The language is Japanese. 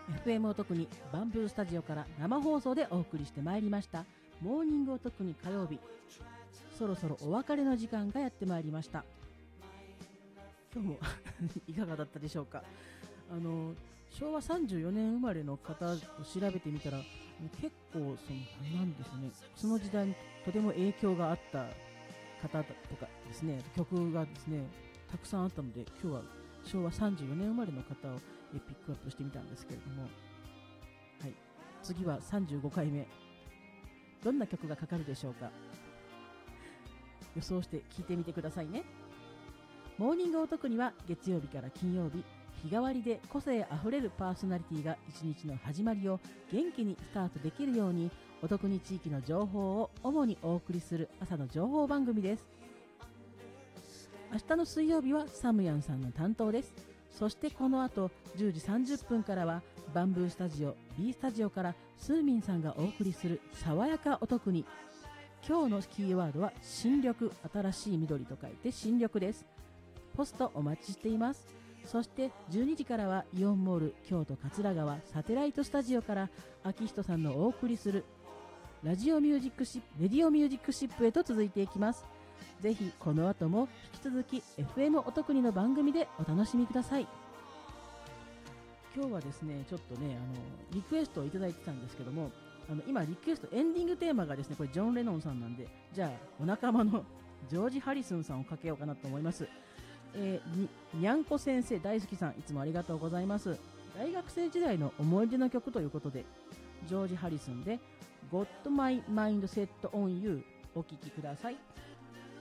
FM を特にバンブースタジオから生放送でお送りしてまいりましたモーニングを特に火曜日、そろそろお別れの時間がやってまいりました。今日もいかがだったでしょうか。昭和34年生まれの方を調べてみたら結構なんですね、その時代にとても影響があった方とかですね、曲がですねたくさんあったので、今日は昭和34年生まれの方をピックアップしてみたんですけれども、はい、次は35回目、どんな曲がかかるでしょうか。予想して聞いてみてくださいね。モーニングお得には月曜日から金曜日、日替わりで個性あふれるパーソナリティが一日の始まりを元気にスタートできるように、お得に地域の情報を主にお送りする朝の情報番組です。明日の水曜日はサムヤンさんの担当です。そしてこの後10時30分からはバンブースタジオ B スタジオからスーミンさんがお送りする爽やかお得に。今日のキーワードは新緑、新しい緑と書いて新緑です。ポストお待ちしています。そして12時からはイオンモール京都桂川サテライトスタジオから秋人さんのお送りするレディオミュージックシップへと続いていきます。ぜひこの後も引き続き FM お得にの番組でお楽しみください。今日はですねちょっとねリクエストをいただいてたんですけども、今リクエストエンディングテーマがですね、これジョン・レノンさんなんで、じゃあお仲間のジョージ・ハリスンさんをかけようかなと思います。にゃんこ先生大好きさん、いつもありがとうございます。大学生時代の思い出の曲ということで、ジョージ・ハリスンで Got My Mind Set on You お聴きください。